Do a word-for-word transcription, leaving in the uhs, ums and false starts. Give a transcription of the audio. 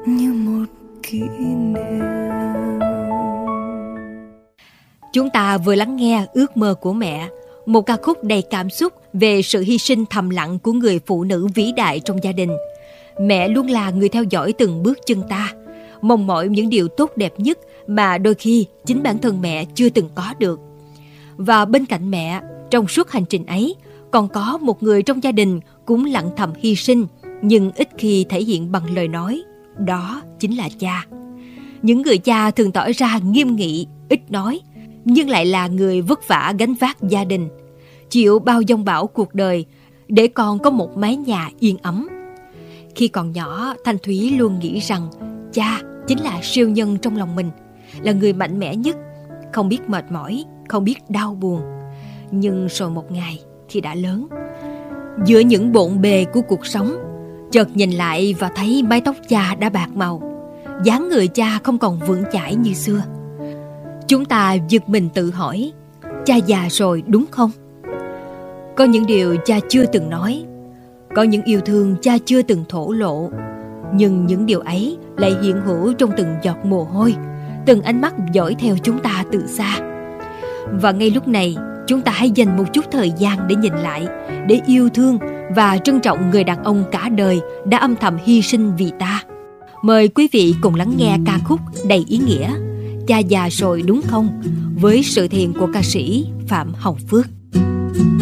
như một kỷ niệm. Chúng ta vừa lắng nghe Ước mơ của mẹ, một ca khúc đầy cảm xúc về sự hy sinh thầm lặng của người phụ nữ vĩ đại trong gia đình. Mẹ luôn là người theo dõi từng bước chân ta, mong mỏi những điều tốt đẹp nhất mà đôi khi chính bản thân mẹ chưa từng có được. Và bên cạnh mẹ, trong suốt hành trình ấy, còn có một người trong gia đình cũng lặng thầm hy sinh, nhưng ít khi thể hiện bằng lời nói. Đó chính là cha. Những người cha thường tỏ ra nghiêm nghị, ít nói, nhưng lại là người vất vả gánh vác gia đình, chịu bao dông bão cuộc đời để con có một mái nhà yên ấm. Khi còn nhỏ, Thanh Thúy luôn nghĩ rằng cha chính là siêu nhân trong lòng mình, là người mạnh mẽ nhất, không biết mệt mỏi, không biết đau buồn. Nhưng rồi một ngày, khi đã lớn, giữa những bộn bề của cuộc sống, chợt nhìn lại và thấy mái tóc cha đã bạc màu, dáng người cha không còn vững chãi như xưa. Chúng ta giật mình tự hỏi, cha già rồi đúng không? Có những điều cha chưa từng nói, có những yêu thương cha chưa từng thổ lộ, nhưng những điều ấy lại hiện hữu trong từng giọt mồ hôi, từng ánh mắt dõi theo chúng ta từ xa. Và ngay lúc này, chúng ta hãy dành một chút thời gian để nhìn lại, để yêu thương và trân trọng người đàn ông cả đời đã âm thầm hy sinh vì ta. Mời quý vị cùng lắng nghe ca khúc đầy ý nghĩa Cha già rồi đúng không, với sự thiện của ca sĩ Phạm Hồng Phước.